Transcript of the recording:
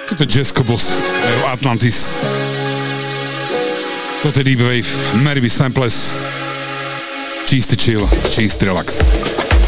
Toto je Jazz Cobos, Atlantis. Toto je Deep Wave, Mary B. Samples. Čistý chill, čistý relax.